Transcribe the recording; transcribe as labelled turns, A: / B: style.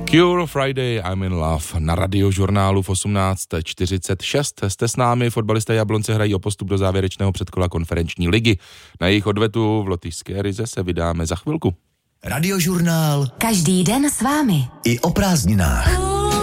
A: Cure, Friday, I'm in Love na Radiožurnálu v 18:46. Jste s námi, fotbalisté Jablonce hrají o postup do závěrečného předkola konferenční ligy. Na jejich odvetu v lotyšské Rize se vydáme za chvilku.
B: Radiožurnál.
C: Každý den s vámi.
B: I o prázdninách.